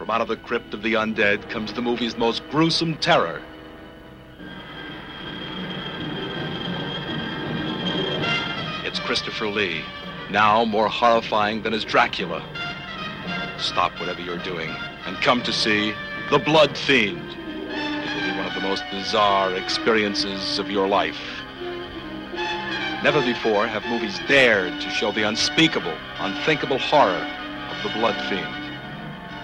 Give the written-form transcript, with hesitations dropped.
From out of the crypt of the undead comes the movie's most gruesome terror. It's Christopher Lee, now more horrifying than his Dracula. Stop whatever you're doing and come to see The Blood Fiend. It will be one of the most bizarre experiences of your life. Never before have movies dared to show the unspeakable, unthinkable horror of The Blood Fiend.